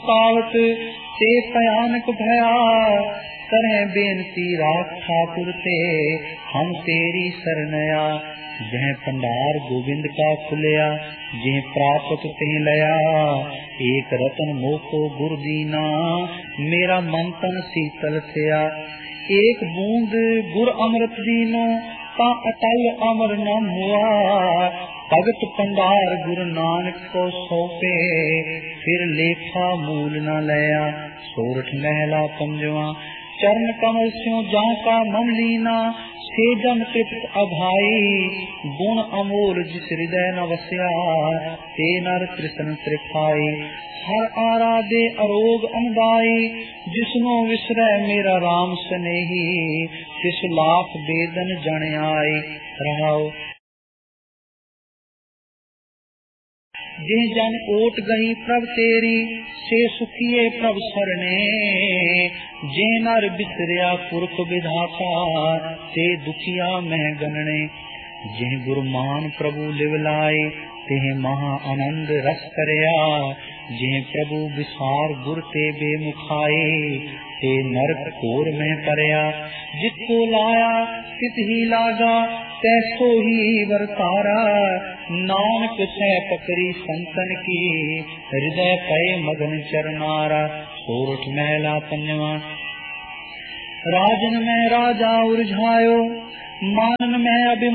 पावत ते भयानक भया, करें बेनती राख ठाकुर ते, हम तेरी सरनया। जह भंडार गोविंद का खुलिया, जिह प्रापत तिह लया। एक रतन मोको गुर दीना, मेरा मन तन शीतल थिया। एक बूंद गुर अमृत दीनो, ता अटल अमर न हुआ। भगत भंडार गुरु नानक को सौंपे, फिर लेखा मूल न लया। सोरठ महला पंजवा। चरण कमल स्यों जाका मन लीना, से जन तृप्त अभाई। गुण अमोल जिस हृदय न वस्या, ते नर तृष्ण त्रिखाई। हर आराधे अरोग अनदाई, जिसनो विसरै मेरा राम स्नेही। तिस लाख बेदन जन आई। रहाओ। जिह जन ओट गही प्रभ तेरी, से सुखिए प्रभ सरने। जे नर बिसरिया पुरख विधाता, ते दुखिया मह गणने। जिह गुरमान प्रभु लिवलाए, तिह महा आनंद रस करया। जिह प्रभु विसार गुर ते बेमुखाए, ते नरक घोर में परया। जिसको लाया तित ही लागा, तैसो ही वर्तारा। नानक सह पकड़ी संतन की, हृदय पय मगन चरनारा। सोरठ महला पंजवा। राजन में राजा उलझायो, मानन में अभिमान